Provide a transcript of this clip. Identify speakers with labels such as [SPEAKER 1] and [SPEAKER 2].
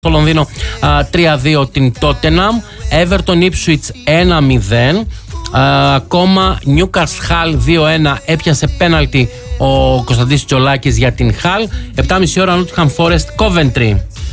[SPEAKER 1] Το Λονδίνο 3-2 την Tottenham. Everton Ipswich 1-0. Ακόμα Newcastle Hull 2-1. Έπιασε πέναλτι ο Κωνσταντής Τσολάκης για την Hull. 7.30 ώρα Nottingham Forest Coventry.